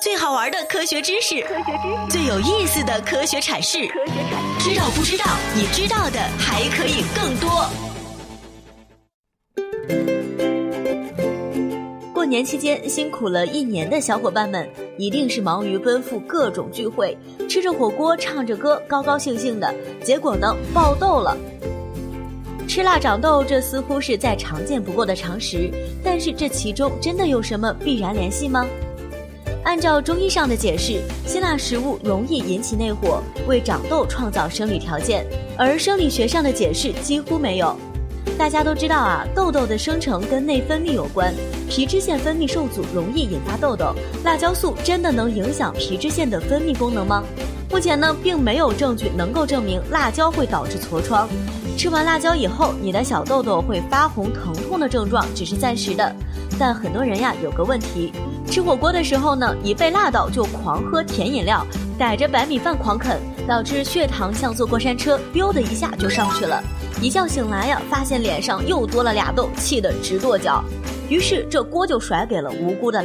最好玩的科学知识，最有意思的科学阐释，知道不知道？你知道的还可以更多。过年期间辛苦了一年的小伙伴们，一定是忙于奔赴各种聚会，吃着火锅，唱着歌，高高兴兴的，结果呢，爆痘了。吃辣长痘，这似乎是再常见不过的常识，但是这其中真的有什么必然联系吗？按照中医上的解释，辛辣食物容易引起内火，为长痘创造生理条件，而生理学上的解释几乎没有。大家都知道啊，痘痘的生成跟内分泌有关，皮脂腺分泌受阻容易引发痘痘。辣椒素真的能影响皮脂腺的分泌功能吗？目前呢，并没有证据能够证明辣椒会导致痤疮。吃完辣椒以后，你的小痘痘会发红疼痛的症状只是暂时的，但很多人呀有个问题，吃火锅的时候呢，一被辣到就狂喝甜饮料，逮着白米饭狂啃，导致血糖像坐过山车，biu的一下就上去了。一觉醒来呀，发现脸上又多了俩痘，气得直跺脚。于是这锅就甩给了无辜的